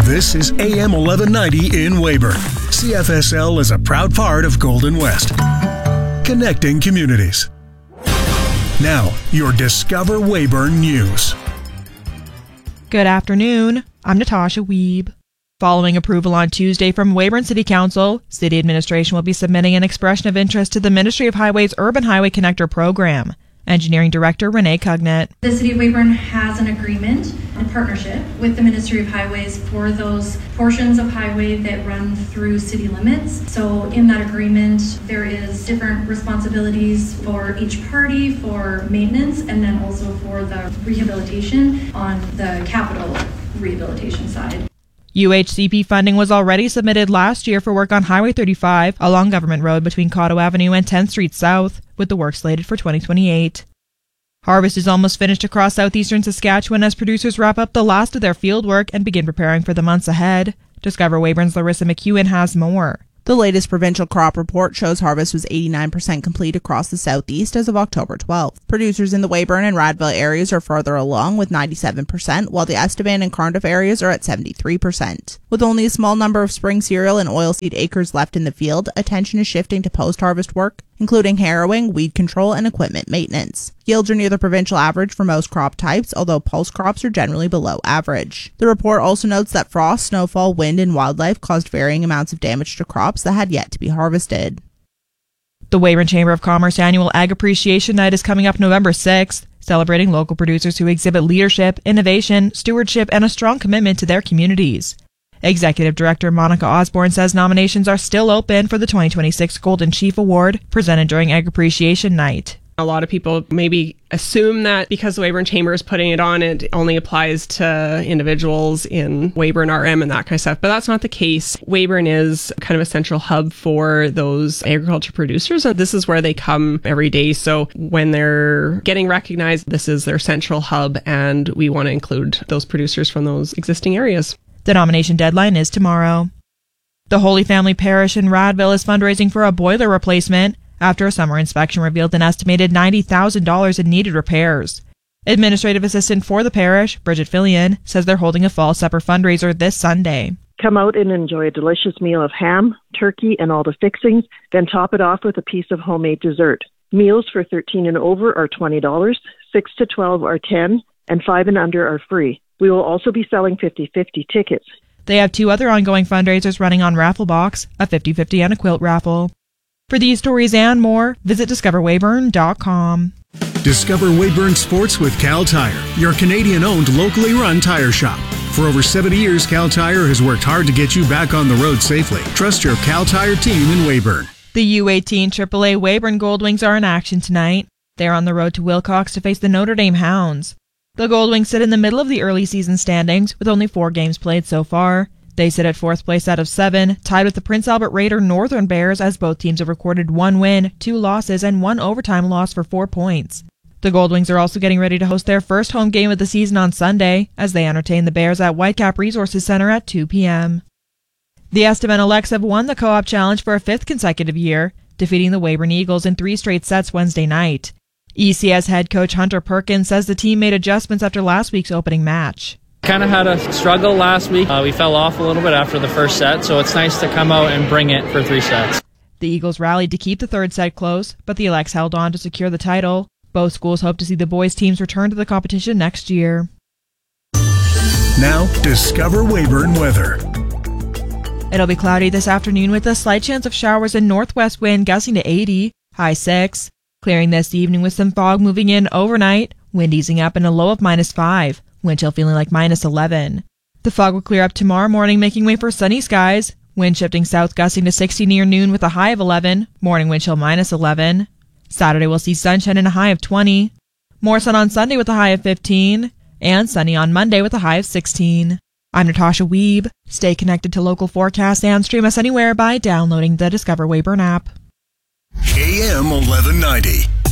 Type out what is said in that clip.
This is AM 1190 in Weyburn. CFSL is a proud part of Golden West. Connecting communities. Now, your Discover Weyburn News. Good afternoon. I'm Natasha Wiebe. Following approval on Tuesday from Weyburn City Council, City Administration will be submitting an expression of interest to the Ministry of Highways Urban Highway Connector Program. Engineering Director Renee Cugnet. The City of Weyburn has an agreement and partnership with the Ministry of Highways for those portions of highway that run through city limits. So in that agreement, there is different responsibilities for each party for maintenance and then also for the rehabilitation on the capital rehabilitation side. UHCP funding was already submitted last year for work on Highway 35 along Government Road between Cotto Avenue and 10th Street South, with the work slated for 2028. Harvest is almost finished across southeastern Saskatchewan as producers wrap up the last of their field work and begin preparing for the months ahead. Discover Weyburn's Larissa McEwen has more. The latest provincial crop report shows harvest was 89% complete across the southeast as of October 12th. Producers in the Weyburn and Radville areas are further along with 97%, while the Estevan and Cardiff areas are at 73%. With only a small number of spring cereal and oilseed acres left in the field, attention is shifting to post-harvest work, including harrowing, weed control, and equipment maintenance. Yields are near the provincial average for most crop types, although pulse crops are generally below average. The report also notes that frost, snowfall, wind, and wildlife caused varying amounts of damage to crops that had yet to be harvested. The Weyburn Chamber of Commerce annual Ag Appreciation Night is coming up November 6th, celebrating local producers who exhibit leadership, innovation, stewardship, and a strong commitment to their communities. Executive Director Monica Osborne says nominations are still open for the 2026 Golden Chief Award, presented during Ag Appreciation Night. A lot of people maybe assume that because the Weyburn Chamber is putting it on, it only applies to individuals in Weyburn RM and that kind of stuff, but that's not the case. Weyburn is kind of a central hub for those agriculture producers, and this is where they come every day. So when they're getting recognized, this is their central hub, and we want to include those producers from those existing areas. The nomination deadline is tomorrow. The Holy Family Parish in Radville is fundraising for a boiler replacement after a summer inspection revealed an estimated $90,000 in needed repairs. Administrative assistant for the parish, Bridget Fillion, says they're holding a fall supper fundraiser this Sunday. Come out and enjoy a delicious meal of ham, turkey, and all the fixings, then top it off with a piece of homemade dessert. Meals for 13 and over are $20, 6 to 12 are $10, and 5 and under are free. We will also be selling 50-50 tickets. They have two other ongoing fundraisers running on Rafflebox, a 50-50 and a quilt raffle. For these stories and more, visit discoverweyburn.com. Discover Weyburn Sports with Cal Tire, your Canadian-owned, locally run tire shop. For over 70 years, Cal Tire has worked hard to get you back on the road safely. Trust your Cal Tire team in Weyburn. The U18 AAA Weyburn Goldwings are in action tonight. They're on the road to Wilcox to face the Notre Dame Hounds. The Goldwings sit in the middle of the early season standings with only 4 games played so far. They sit at 4th place out of 7, tied with the Prince Albert Raider Northern Bears, as both teams have recorded 1 win, 2 losses, and 1 overtime loss for 4 points. The Goldwings are also getting ready to host their first home game of the season on Sunday, as they entertain the Bears at Whitecap Resources Center at 2 p.m. The Estevan Elects have won the Co-op Challenge for a 5th consecutive year, defeating the Weyburn Eagles in 3 straight sets Wednesday night. ECS head coach Hunter Perkins says the team made adjustments after last week's opening match. Kind of had a struggle last week. We fell off a little bit after the first set, so it's nice to come out and bring it for 3 sets. The Eagles rallied to keep the 3rd set close, but the Elects held on to secure the title. Both schools hope to see the boys' teams return to the competition next year. Now, Discover Weyburn weather. It'll be cloudy this afternoon with a slight chance of showers and northwest wind gusting to 80, high 6. Clearing this evening with some fog moving in overnight, wind easing up in a low of -5. Wind chill feeling like -11. The fog will clear up tomorrow morning, making way for sunny skies. Wind shifting south, gusting to 60 near noon with a high of 11. Morning wind chill -11. Saturday will see sunshine and a high of 20. More sun on Sunday with a high of 15. And sunny on Monday with a high of 16. I'm Natasha Wiebe. Stay connected to local forecasts and stream us anywhere by downloading the Discover Weyburn app. AM 1190.